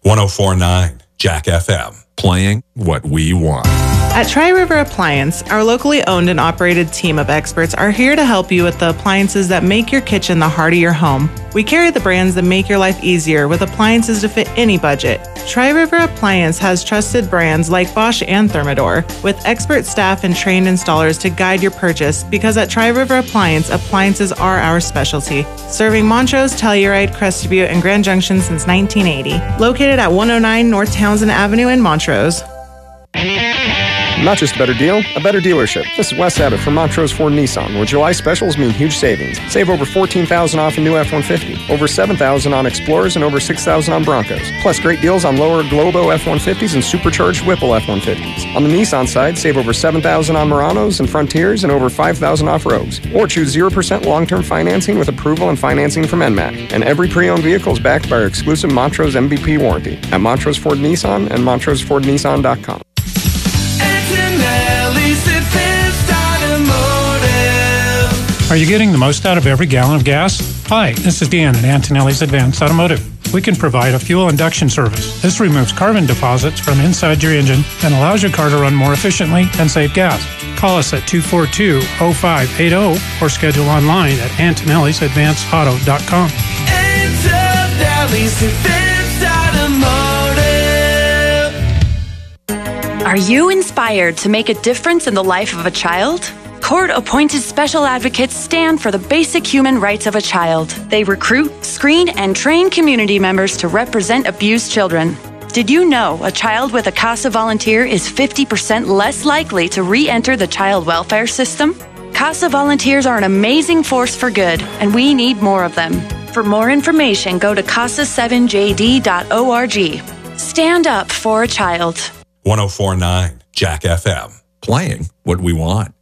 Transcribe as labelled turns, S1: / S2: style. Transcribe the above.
S1: 104.9 Jack FM. Playing what we want.
S2: At Tri-River Appliance, our locally owned and operated team of experts are here to help you with the appliances that make your kitchen the heart of your home. We carry the brands that make your life easier with appliances to fit any budget. Tri-River Appliance has trusted brands like Bosch and Thermador, with expert staff and trained installers to guide your purchase, because at Tri-River Appliance, appliances are our specialty. Serving Montrose, Telluride, Crested Butte, and Grand Junction since 1980. Located at 109 North Townsend Avenue in Montrose.
S3: Not just a better deal, a better dealership. This is Wes Abbott from Montrose Ford Nissan, where July specials mean huge savings. Save over $14,000 off a new F-150, over $7,000 on Explorers, and over $6,000 on Broncos. Plus great deals on lower Globo F-150s and supercharged Whipple F-150s. On the Nissan side, save over $7,000 on Muranos and Frontiers and over $5,000 off Rogues. Or choose 0% long-term financing with approval and financing from NMAC. And every pre-owned vehicle is backed by our exclusive Montrose MVP warranty at Montrose Ford Nissan and MontroseFordNissan.com.
S4: Are you getting the most out of every gallon of gas? Hi, this is Dan at Antonelli's Advanced Automotive. We can provide a fuel induction service. This removes carbon deposits from inside your engine and allows your car to run more efficiently and save gas. Call us at 242-0580 or schedule online at Antonelli'sAdvancedAuto.com.
S5: Antonelli's Advanced Automotive.
S6: Are you inspired to make a difference in the life of a child? Court-appointed special advocates stand for the basic human rights of a child. They recruit, screen, and train community members to represent abused children. Did you know a child with a CASA volunteer is 50% less likely to re-enter the child welfare system? CASA volunteers are an amazing force for good, and we need more of them. For more information, go to casa7jd.org. Stand up for a child.
S1: 104.9 Jack FM. Playing what we want.